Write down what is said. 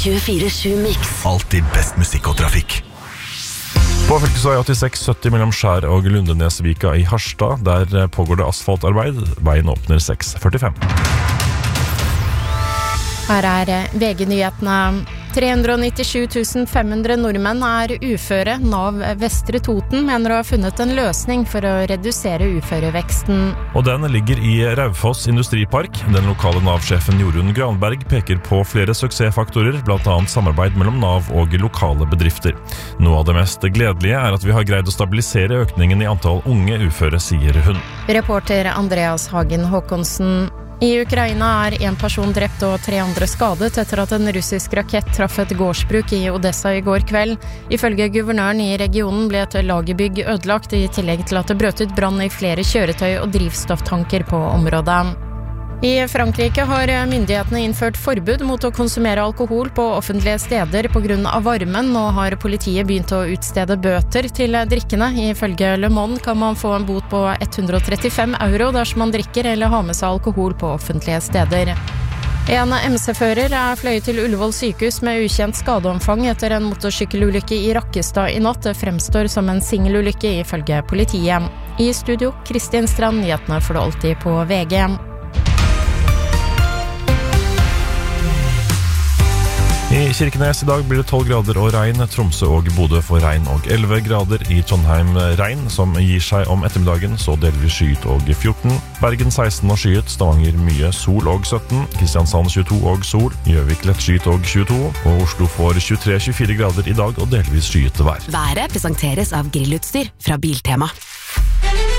24/7 Mix. Alltid best musikk og trafikk. På fylkesvei 86, 70 mellom Skjær og Lundenesvika i Harstad, der pågår det asfaltarbeid. Veien åpner 6:45. Her VG-nyhetene. 397 500 nordmenn uføre. Nav Vestre Toten mener å ha funnet en løsning for å redusere uføreveksten. Og den ligger i Raufoss Industripark. Den lokale Nav-sjefen Jorunn Granberg peker på flere suksessfaktorer, blant annet samarbeid mellom Nav og lokale bedrifter. Noe av det mest gledelige at vi har greid å stabilisere økningen i antall unge uføre, sier hun. Reporter Andreas Hagen Håkonsen. I Ukraina en person drept og 3 andre skadet etter at en russisk rakett traff et gårdsbruk i Odessa i går kveld. Ifølge guvernøren i regionen ble et lagerbygg ødelagt, i tillegg til at det brøt ut brann i flere kjøretøy og drivstofftanker på området. I Frankrike har myndighetene innført forbud mot å konsumere alkohol på offentlige steder på grunn av varmen. Nå har politiet begynt å utstede bøter til drikkene. Ifølge Le Monde kan man få en bot på 135 euro dersom man drikker eller har med seg alkohol på offentlige steder. En MC-fører fløyet til Ullevål sykehus med ukjent skadeomfang etter en motorsykkelulykke i Rakkestad i natt. Det fremstår som en singelulykke ifølge politiet. I studio, Kristin Strand, nyhetene får du alltid på VG. I Kirkenes i dag blir det 12 grader og regn. Tromsø og Bodø får regn og 11 grader. I Trondheim regn, som gir seg om ettermiddagen, så delvis skyet og 14. Bergen 16 og skyet. Stavanger mye sol og 17. Kristiansand 22 og sol. Gjøvik lett skyet og 22. Og Oslo får 23-24 grader i dag og delvis skyet vær. Været presenteres av grillutstyr fra Biltema.